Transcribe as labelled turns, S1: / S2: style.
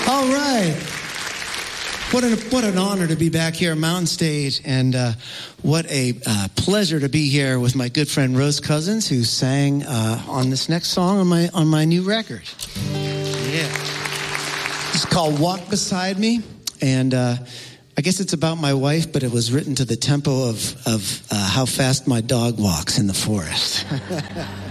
S1: All right. What an honor to be back here at Mountain Stage, and what a pleasure to be here with my good friend Rose Cousins, who sang on this next song on my new record. Yeah, it's called "Walk Beside Me," and I guess it's about my wife, but it was written to the tempo of how fast my dog walks in the forest.